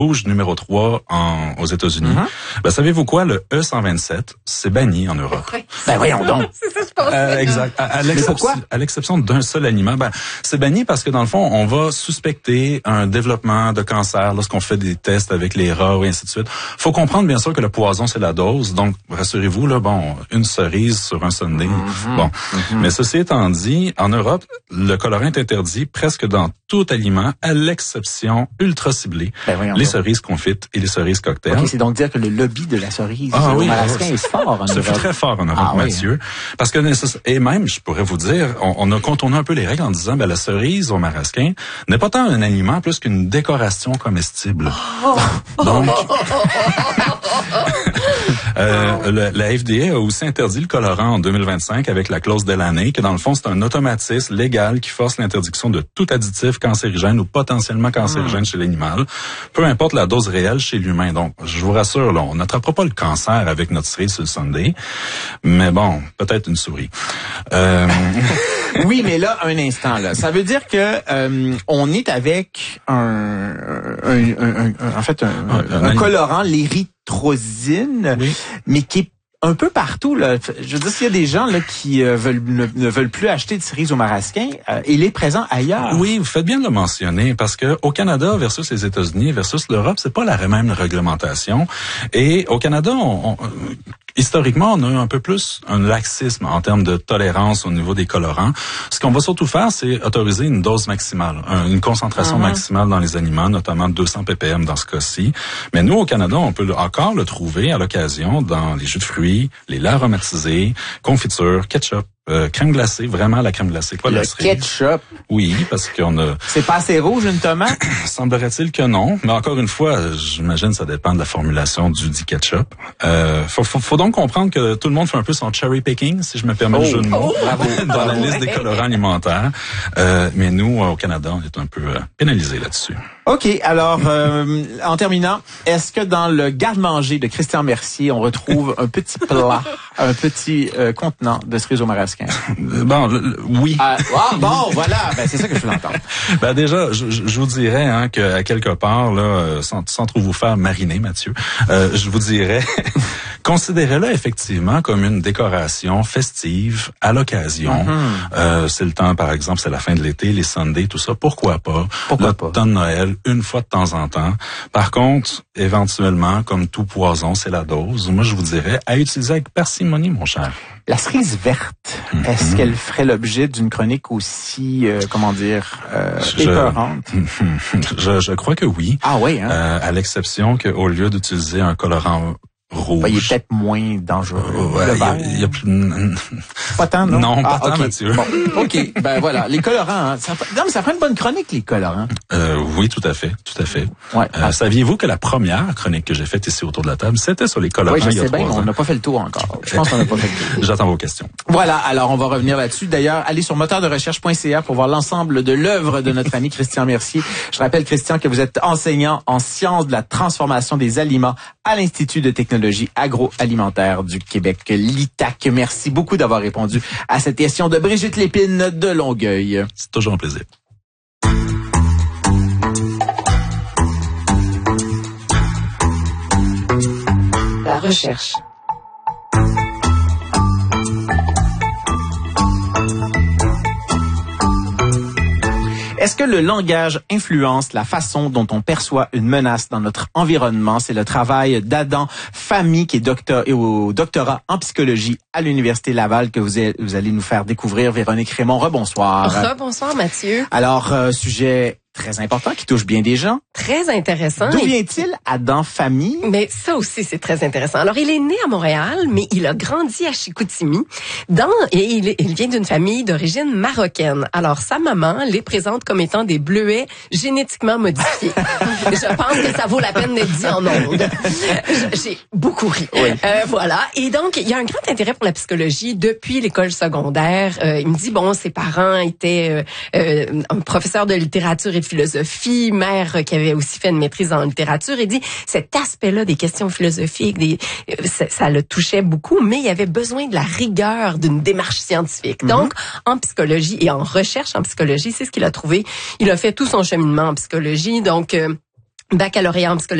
rouge numéro 3 aux États-Unis. Ben, savez-vous quoi? Le E127, c'est banni en Europe. Ben voyons donc. C'est ça que je pensais. Exact. À l'exception d'un seul aliment. Ben, c'est banni parce que dans le fond, on va suspecter un développement de cancer lorsqu'on fait des tests avec les rats et ainsi de suite. Faut comprendre bien sûr que le poison, c'est la dose. Donc, rassurez-vous, là, bon, une cerise sur un sundae. Mais ceci étant dit, en Europe, le colorant est interdit presque dans tout aliment, à l'exception ultra ciblée. Les cerises confites et les cerises cocktails. Okay, c'est donc dire que le lobby de la cerise Marasquin est fort en Europe. Ça fait très fort en Europe, Mathieu. Parce que, et même, je pourrais vous dire, on a contourné un peu les règles en disant, ben, la cerise au Marasquin n'est pas tant un aliment plus qu'une décoration comestible. Donc, la FDA a aussi interdit le colorant en 2025 avec la clause Delaney, que dans le fond, c'est un automatisme légal qui force l'interdiction de tout additif cancérigène ou potentiellement cancérigène chez l'animal, peu importe la dose réelle chez l'humain. Donc, je vous rassure, là, on n'attrapera pas le cancer avec notre cerise sur le sundae, mais bon, peut-être une souris. Oui, mais là, un instant, là. Ça veut dire que on est avec un colorant, l'érythrosine, mais qui est un peu partout, là. Je veux dire, s'il y a des gens là qui ne veulent plus acheter de cerise au Marasquin, il est présent ailleurs. Oui, vous faites bien de le mentionner, parce que au Canada versus les États-Unis versus l'Europe, c'est pas la même réglementation. Et au Canada, historiquement, on a un peu plus un laxisme en termes de tolérance au niveau des colorants. Ce qu'on va surtout faire, c'est autoriser une dose maximale, une concentration maximale dans les aliments, notamment 200 ppm dans ce cas-ci. Mais nous, au Canada, on peut encore le trouver à l'occasion dans les jus de fruits, les laits aromatisés, confitures, ketchup, crème glacée, vraiment la crème glacée. Quoi, le ketchup? Oui, parce qu'on a... C'est pas assez rouge, une tomate? Semblerait-il que non. Mais encore une fois, j'imagine que ça dépend de la formulation du dit ketchup. Faut donc comprendre que tout le monde fait un peu son cherry picking, si je me permets le jeu de mots, dans la liste des colorants alimentaires. Mais nous, au Canada, on est un peu pénalisés là-dessus. OK. Alors, en terminant, est-ce que dans le garde-manger de Christian Mercier, on retrouve un petit plat, un petit contenant de cerise au Marasquin? Bon, oui. Bon, voilà. Ben, c'est ça que je voulais entendre. Ben, déjà, je vous dirais qu'à quelque part, là, sans trop vous faire mariner, Mathieu, je vous dirais, considérez-le effectivement comme une décoration festive à l'occasion. C'est le temps, par exemple, c'est la fin de l'été, les sundaes, tout ça. Pourquoi pas? Le temps de Noël, une fois de temps en temps. Par contre, éventuellement, comme tout poison, c'est la dose. Moi, je vous dirais à utiliser avec parcimonie, mon cher. La cerise verte, est-ce qu'elle ferait l'objet d'une chronique aussi, épeurante? Je crois que oui. Ah oui, hein? À l'exception qu'au lieu d'utiliser un colorant rouge. Il est peut-être moins dangereux. Il y a plus... Pas tant, non? Non, pas tant, Mathieu. Bon, OK. Ben voilà, les colorants. Hein, ça fait une bonne chronique, les colorants. Oui, tout à fait. Ouais. Saviez-vous que la première chronique que j'ai faite ici autour de la table, c'était sur les colorants? Oui, je sais bien, on n'a pas fait le tour encore. Je pense qu'on n'a pas fait le tour. J'attends vos questions. Voilà, alors on va revenir là-dessus. D'ailleurs, allez sur moteurderecherche.ca pour voir l'ensemble de l'œuvre de notre ami Christian Mercier. Je rappelle, Christian, que vous êtes enseignant en sciences de la transformation des aliments à l'Institut de technologie agroalimentaire du Québec, l'ITAC. Merci beaucoup d'avoir répondu à cette question de Brigitte Lépine de Longueuil. C'est toujours un plaisir. La recherche. Est-ce que le langage influence la façon dont on perçoit une menace dans notre environnement? C'est le travail d'Adam Fahmy, qui est au doctorat en psychologie à l'Université Laval, que vous allez nous faire découvrir. Véronique Raymond, rebonsoir. Rebonsoir, Mathieu. Alors, sujet très important qui touche bien des gens. Très intéressant. D'où vient-il, Adam Fahmy? Mais ça aussi, c'est très intéressant. Alors, il est né à Montréal, mais il a grandi à Chicoutimi. Et il vient d'une famille d'origine marocaine. Alors, sa maman les présente comme étant des bleuets génétiquement modifiés. Je pense que ça vaut la peine d'être dit en ondes. J'ai beaucoup ri. Oui. Voilà. Et donc, il y a un grand intérêt pour la psychologie depuis l'école secondaire. Il me dit, ses parents étaient un professeur de littérature et de philosophie, mère qui avait aussi fait une maîtrise en littérature, et dit cet aspect-là des questions philosophiques, ça le touchait beaucoup, mais il y avait besoin de la rigueur d'une démarche scientifique. Donc, en psychologie et en recherche en psychologie, c'est ce qu'il a trouvé. Il a fait tout son cheminement en psychologie, donc baccalauréat en psychologie